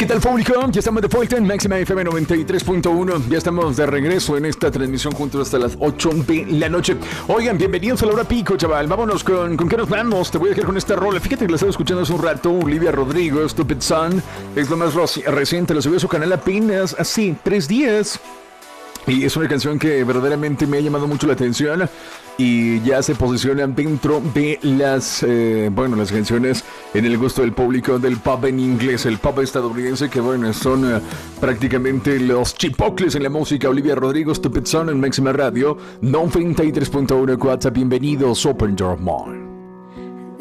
¿Qué tal, público? Ya estamos de vuelta en Máxima FM 93.1. Ya estamos de regreso en esta transmisión juntos hasta las 8 de la noche. Oigan, bienvenidos a la hora pico, chaval. Vámonos con qué nos vamos. Te voy a dejar con esta rola. Fíjate que la estaba escuchando hace un rato. Olivia Rodrigo, Stupid Son. Es lo más reciente. Lo subió a su canal apenas así, 3 días. Y es una canción que verdaderamente me ha llamado mucho la atención y ya se posiciona dentro de las canciones en el gusto del público del pop en inglés, el pop estadounidense, que son prácticamente los chipocles en la música. Olivia Rodrigo, Stupid Son en Máxima Radio 93.1 WhatsApp. Bienvenidos, Open Your Mind.